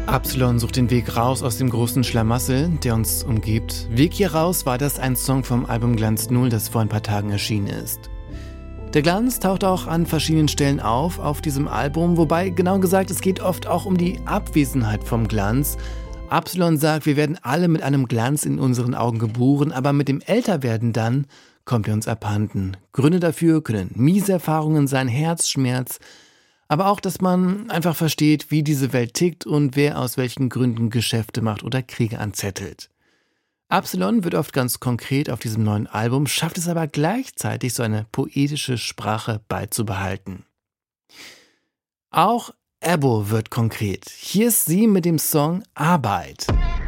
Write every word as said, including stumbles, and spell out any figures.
Absalon sucht den Weg raus aus dem großen Schlamassel, der uns umgibt. Weg hier raus war das ein Song vom Album Glanz null, das vor ein paar Tagen erschienen ist. Der Glanz taucht auch an verschiedenen Stellen auf auf diesem Album, wobei genau gesagt, es geht oft auch um die Abwesenheit vom Glanz. Absalon sagt, wir werden alle mit einem Glanz in unseren Augen geboren, aber mit dem Älterwerden dann kommt er uns abhanden. Gründe dafür können Mieserfahrungen sein, Herzschmerz, aber auch, dass man einfach versteht, wie diese Welt tickt und wer aus welchen Gründen Geschäfte macht oder Kriege anzettelt. Absalon wird oft ganz konkret auf diesem neuen Album, schafft es aber gleichzeitig, so eine poetische Sprache beizubehalten. Auch Ebo wird konkret. Hier ist sie mit dem Song Arbeit.